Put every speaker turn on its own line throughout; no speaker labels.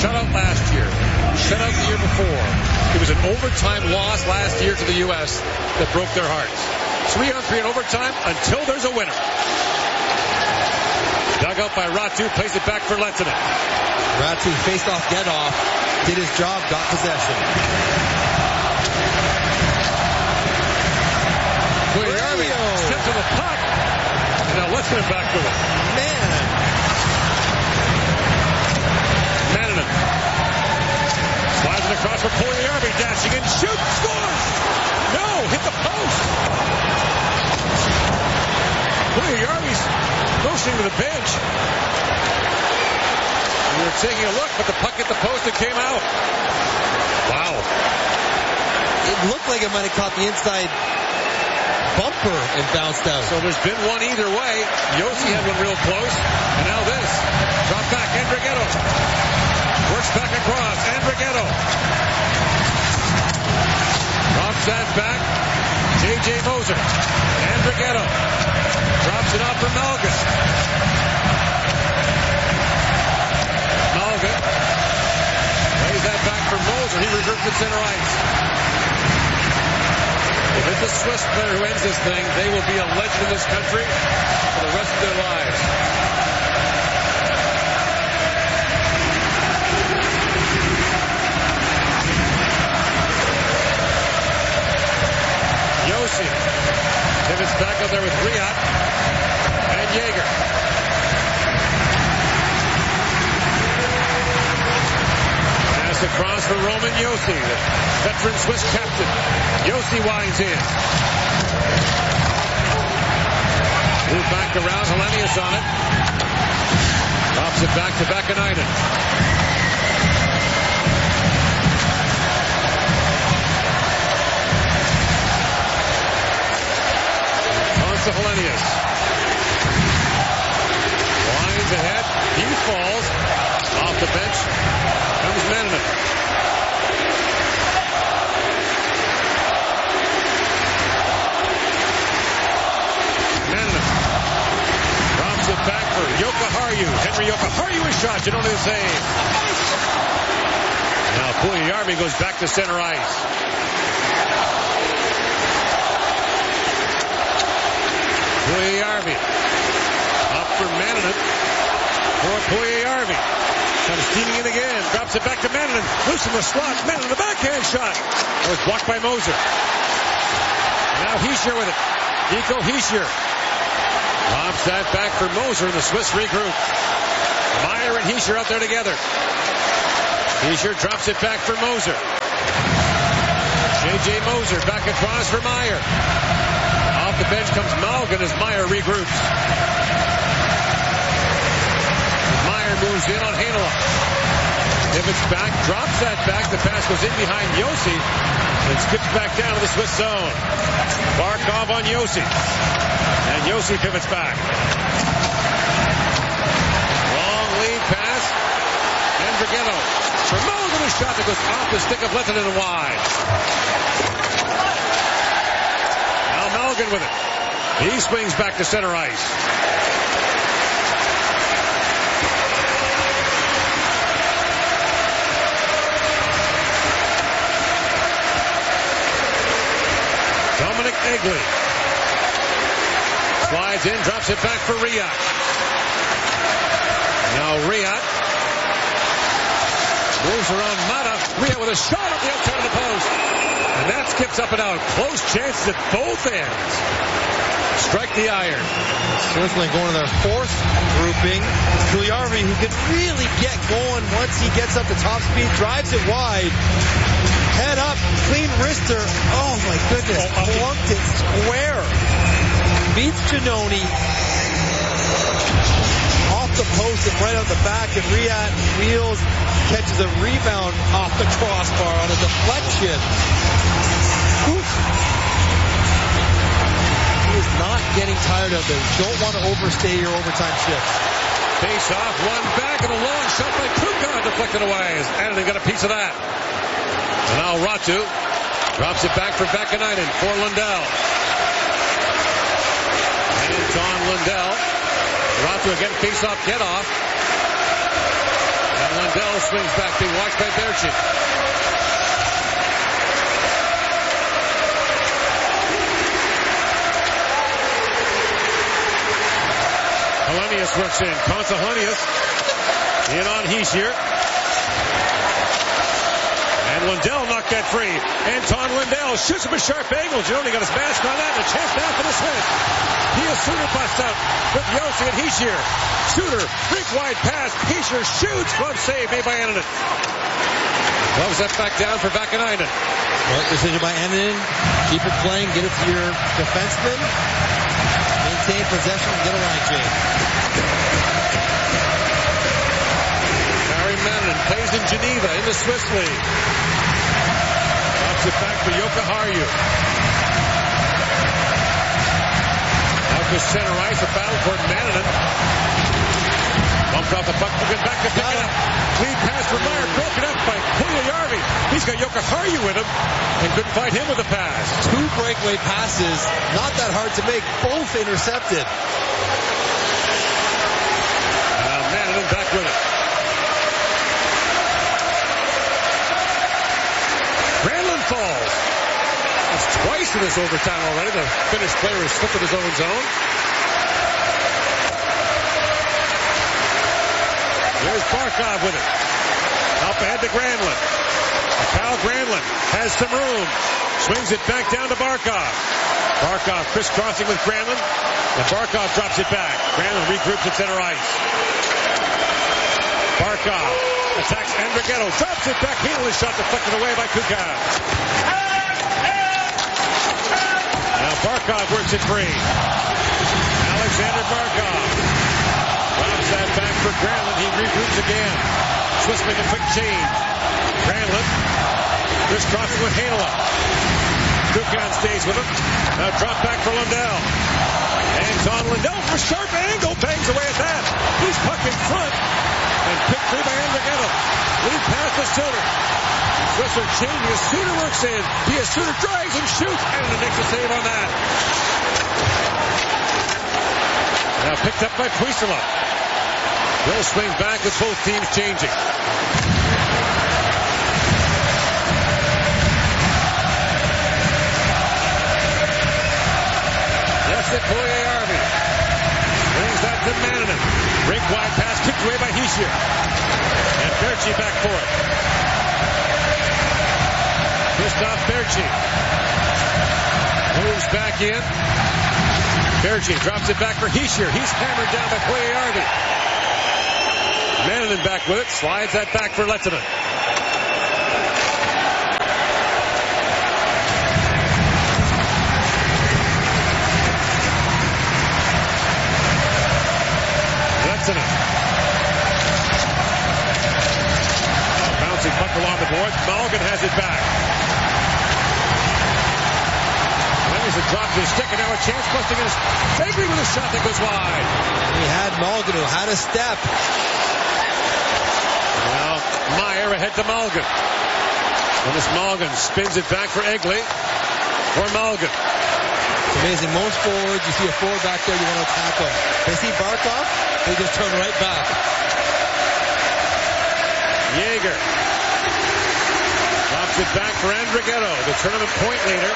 Shutout last year. Shutout the year before. It was an overtime loss last year to the U.S. that broke their hearts. 3-on-3 in overtime until there's a winner. Dug out by Ratu, plays it back for Lehtinen.
Ratu faced off, get off, did his job, got possession.
Puljujarvi steps to the puck. And now Lehtinen back with it. Mannanen. Slides it across for Puljujarvi, dashing in, shoots, scores! No, hit the post. Puljujarvi's motioning to the bench. We were taking a look, but the puck hit the post and came out. Wow.
It looked like it might have caught the inside bumper and bounced out.
So there's been one either way. Josi had one real close. And now this. Drop back, Andrighetto. Works back across, Andrighetto. Drops that back. J.J. Moser. Andrighetto. Drops it off for Malgin. Malgin. Lays that back for Moser. He reserves the center ice. If it's a Swiss player who ends this thing, they will be a legend in this country for the rest of their lives. Josi pivots back out there with Riat and Jaeger. Pass across for Roman Josi, the veteran Swiss captain. Josi winds in. Move back around, Helenius on it. Drops it back to Vakanainen. To Helenius. Winds ahead. He falls. Off the bench comes Mannanen. Mannanen drops it back for Jokiharju. Henri Jokiharju is shot. You don't need to save. Now Puljujarvi goes back to center ice. Puljujarvi up for Mannanen for Puljujarvi. Comes steaming in again. Drops it back to Mannanen. Loose in the slot. Mannanen, the backhand shot. That was blocked by Moser. Now Hischier with it. Nico Hischier. Lobs that back for Moser, and the Swiss regroup. Meyer and Hischier out there together. Hischier drops it back for Moser. J.J. Moser back across for Meyer. Off the bench comes Malgin as Meyer regroups. Meyer moves in on Heinola. Pivots back, drops that back. The pass goes in behind Josi and skips back down to the Swiss zone. Barkov on Josi. And Josi pivots back. Long lead pass. Andrighetto. For Malgin, a shot that goes off the stick of Lehtinen and wide. Malgin with it. He swings back to center ice. Dominic Egley slides in, drops it back for Riat. Now Riat moves around Mata. Riat with a shot up the outside of the post. And that skips up and out. Close chances at both ends. Strike the iron.
Switzerland going to their fourth grouping. Puljujarvi, who can really get going once he gets up to top speed, drives it wide. Head up, clean wrister. Oh my goodness. Plunked it square. Beats Giannoni. Off the post and right on the back, and Riat wheels, catches a rebound off the crossbar on a deflection. Oof. He is not getting tired of this. Don't want to overstay your overtime shifts.
Face off, one back, and a long shot by Kuka deflected away. And they got a piece of that. And now Ratu drops it back for Vakanainen for Lundell. Anton Lundell. Ratu again, face off, get off. And Lundell swings back, being watched by Berchi. Helenius works in. Conta Helenius in on Hischier. And Lindell knocked that free. Anton Lindell shoots from a sharp angle. Giannone got his mask on that, and a chance now for the Swiss. Pia Suter busts out with Josi and Hischier. Suter, rink wide pass. Hischier shoots. Glove save made by Annunen. Gloves that back down for Vakanainen.
Smart decision by Annunen. Keep it playing. Get it to your defenseman. Maintain possession. Get a line change.
Harry Manning plays in Geneva in the Swiss League. Drops it back for Jokiharju. Out to center ice, a battle for Manning. Bumped off the puck, looking back to pick it up. Lead pass for Meyer, broken up by Puljujarvi. He's got Jokiharju with him and couldn't find him with the pass.
Two breakaway passes, not that hard to make, both intercepted.
Manning back with it. Granlund falls. That's twice in this overtime already. The Finnish player has slipped in his own zone. There's Barkov with it. Up ahead to Granlund. Kyle Granlund has some room. Swings it back down to Barkov. Barkov crisscrossing with Granlund. And Barkov drops it back. Granlund regroups at center ice. Barkov attacks Andrighetto. Drops it back. Healy shot deflected away by Kukan. Now Barkov works it free. Alexander Barkov drops that back for Granlund. He regroups again. Swiss make a quick change. Granlund crisscrossing with Heinola. Kukan stays with him. Now drop back for Lundell. Anton Lundell for sharp angle. Bangs away at that. He's puck in front. And picked free by Andrighetto. Lead pass to Suter. Swiss are changing as Suter works in. Pia Suter drives and shoots. And makes a save on that. Now picked up by Puisala. Will swing back with both teams changing. That's it, Puljujarvi. Brings that to Manning. Rink wide pass kicked away by Hischier. And Berchi back for it. Christoph Berchi moves back in. Berchi drops it back for Hischier. He's hammered down by Puljujarvi. Manning back with it. Slides that back for Lehtinen. Bouncing puck along the boards. Malgin has it back. Leonardson dropped his stick and now a chance busting in his Fagerty with a shot that goes wide.
He had Malgin who had a step.
Now Meyer ahead to Malgin. And this Malgin spins it back for Eggly. For Malgin.
It's amazing. Most forwards, you see a forward back there, you want to attack him. They see Barkov, they just turn right back.
Yeager drops it back for Andrighetto, the tournament point leader.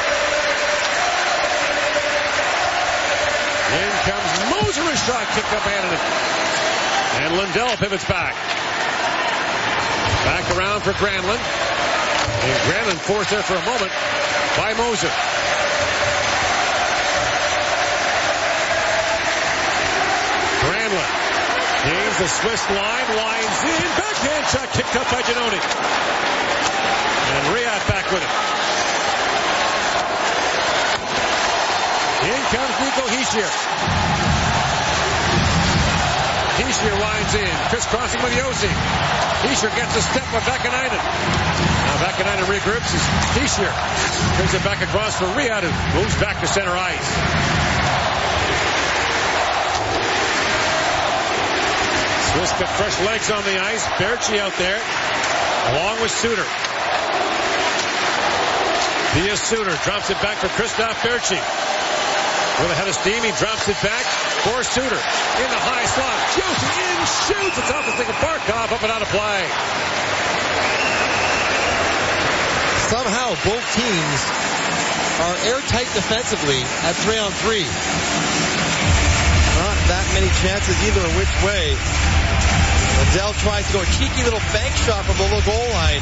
In comes Moser, a shot kicked up Annunen. And Lundell pivots back. Back around for Granlund. And Granlund forced there for a moment by Moser. Granlund gains the Swiss line, lines in, backhand shot kicked up by Giannone. And Riyad back with it. In comes Nico Hischier. Hischier lines in, crisscrossing with Josi. Hischier gets a step with Vakanainen. Now Vakanainen regroups as Hischier brings it back across for Riyad, who moves back to center ice. Swiss got fresh legs on the ice. Berchi out there, along with Suter. Pia Suter drops it back for Christoph Berchi. With a head of steam, he drops it back. for Suter. In the high slot. Josie in, shoots. It's off the stick of Barkov, up and out of play.
Somehow both teams are airtight defensively at 3-on-3. Not that many chances either which way. Liddell tries to go a cheeky little bank shot from the low goal line.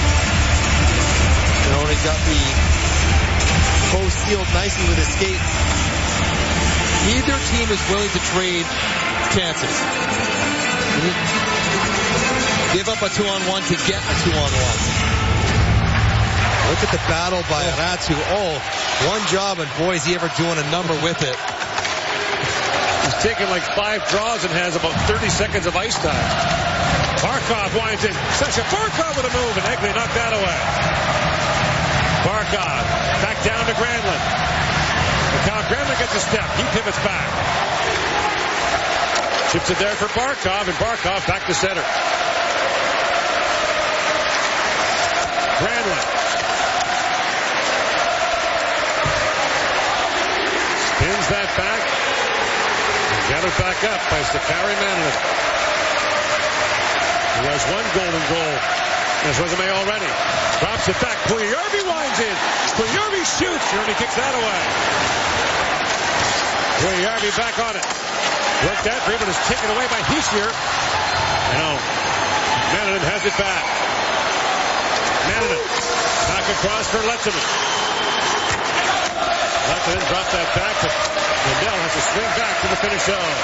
He's got the post sealed nicely with his skate. Neither team is willing to trade chances. Give up a 2-on-1 to get a 2-on-1. Look at the battle by Ratu. One job, and boy, is he ever doing a number with it.
He's taken like 5 draws and has about 30 seconds of ice time. Barkov winds in. Sasha Barkov with a move, and Egley knocked that away. Barkov back down to Granlund. Now Granlund gets a step. He pivots back. Chips it there for Barkov, and Barkov back to center. Granlund. Spins that back. Gathered back up by Sakari Manlund. He has 1 golden goal in his resume already. Drops it back. Puljujarvi winds in. Puljujarvi shoots. Jeremy kicks that away. Puljujarvi back on it. Worked that free, but is taken away by Hischier. Now, Manlund has it back. Manlund back across for Lehtonen. Lehtonen dropped that back, but Liddell has to swing back to the finish zone.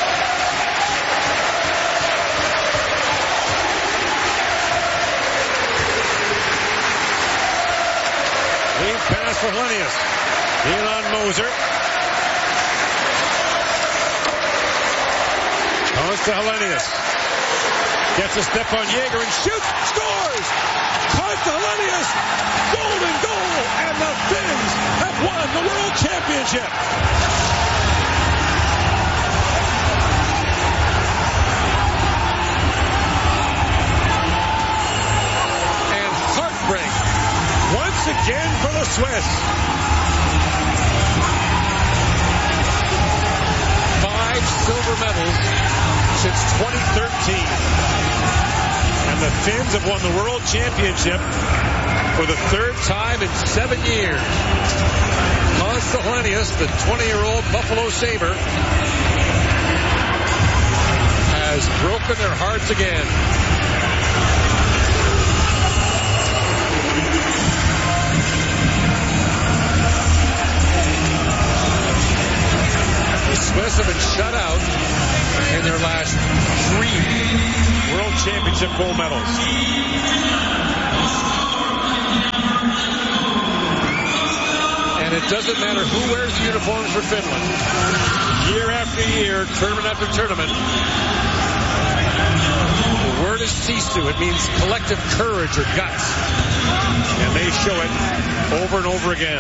Lead pass for Helenius. In on Moser. Goes to Helenius. Gets a step on Yeager and shoots. Scores! Consta Helenius. Golden goal. And the Finns have won the World Championship. And heartbreak once again for the Swiss. 5 silver medals since 2013. And the Finns have won the World Championship for the 3rd time in 7 years. Consta Helenius, the 20-year-old Buffalo Sabre, has broken their hearts again. The Swiss have been shut out in their last 3 World Championship gold medals. And it doesn't matter who wears the uniforms for Finland. Year after year, tournament after tournament, the word is sisu. It means collective courage or guts. And they show it over and over again.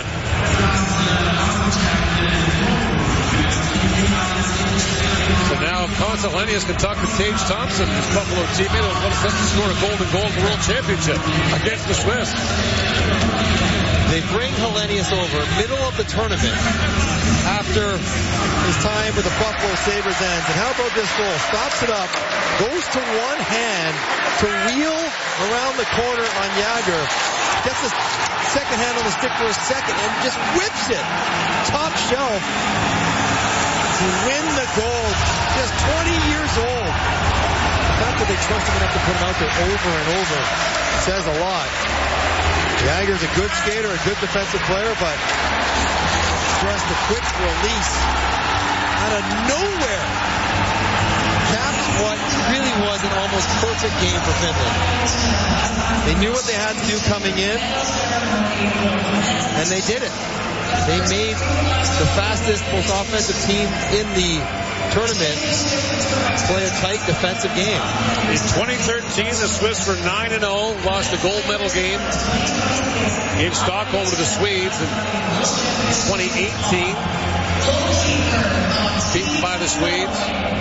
So now Consta Helenius can talk to Tage Thompson, his Buffalo teammate, who was set to score a golden goal in the World Championship against the Swiss.
They bring Helenius over, middle of the tournament, after his time with the Buffalo Sabres ends. And how about this goal? Stops it up, goes to one hand to wheel around the corner on Jagr, gets the second hand on the stick for a second, and just whips it top shelf to win the goal. Just 20 years old. The fact that they trust him enough to put him out there over and over says a lot. Jagr's a good skater, a good defensive player, but just a quick release out of nowhere caps what really was an almost perfect game for Finland. They knew what they had to do coming in, and they did it. They made the fastest, most offensive team in the tournament play a tight defensive game.
In 2013, the Swiss were 9-0, lost the gold medal game in Stockholm to the Swedes. In 2018, beaten by the Swedes.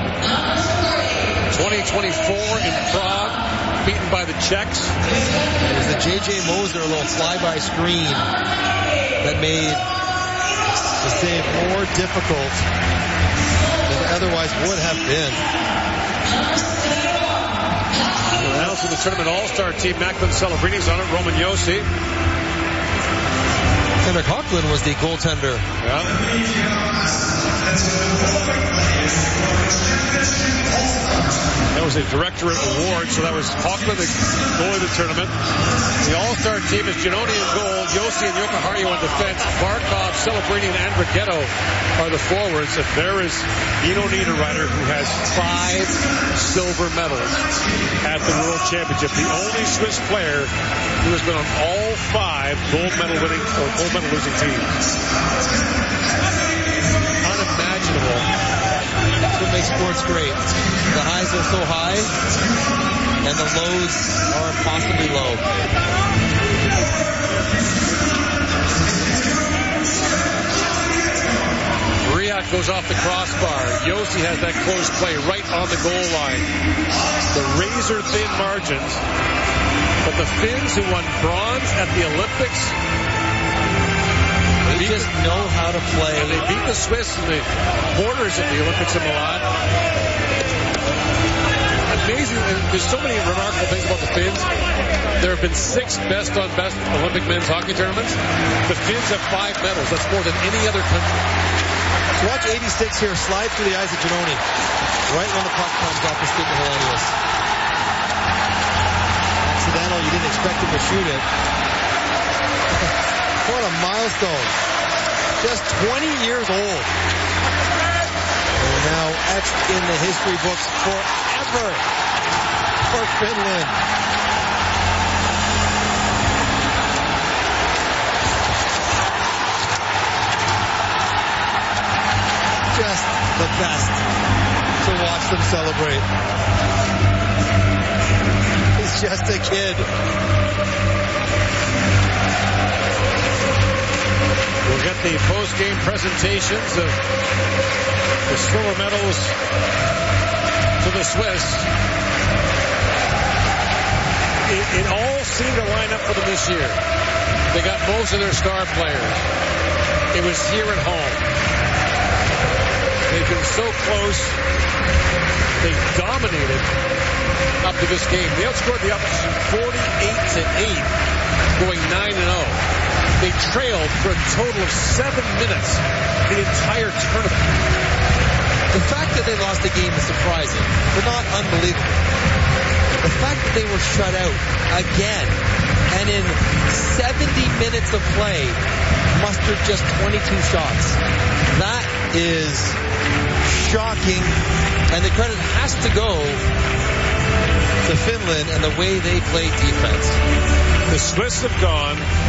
2024 in Prague, beaten by the Czechs.
It was the J.J. Moser little flyby screen that made the save more difficult than otherwise would have been.
Announcing the tournament all-star team, Macklin Celebrini's on it, Roman Josi.
Henrik Hocklund was the goaltender.
Yeah. That was a directorate award, so that was Hocklund, the goalie of the tournament. The all-star team is Giannoni in goal, Josi and Jokiharju on defense, Barkov, Celebrini, and Andrighetto are the forwards. And there is Eno Niederreiter, who has 5 silver medals at the World Championship. The only Swiss player who has been on all 5 gold medal losing teams. Unimaginable.
That's what makes sports great. The highs are so high, and the lows are impossibly low.
Riak goes off the crossbar. Josi has that close play right on the goal line. The razor-thin margins. But the Finns, who won bronze at the Olympics,
they just know how to play.
And they beat the Swiss in the quarters at the Olympics in Milan. Amazing. There's so many remarkable things about the Finns. There have been 6 best-on-best Olympic men's hockey tournaments. The Finns have 5 medals. That's more than any other country.
So watch 86 here slide through the eyes of Giannoni right when the puck comes off the stick of Hellenius. Accidental. You didn't expect him to shoot it. What a milestone. Just 20 years old. And now etched in the history books forever for Finland. Just the best to watch them celebrate. He's just a kid.
We'll get the post-game presentations of the silver medals to the Swiss. It all seemed to line up for them this year. They got most of their star players. It was here at home. They've been so close. They dominated up to this game. They outscored the opposition 48-8, going 9-0. They trailed for a total of 7 minutes the entire tournament.
The fact that they lost the game is surprising, but not unbelievable. The fact that they were shut out again, and in 70 minutes of play, mustered just 22 shots. That is shocking, and the credit has to go to Finland and the way they play defense.
The Swiss have gone